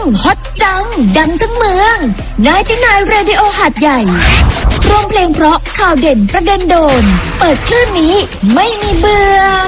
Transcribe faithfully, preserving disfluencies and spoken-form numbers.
ฮอตจังดังทั้งเมืองนายที่นายเรดิโอหาดใหญ่รวมเพลงเพราะข่าวเด่นประเด็นโดนเปิดคลื่นนี้ไม่มีเบื่อ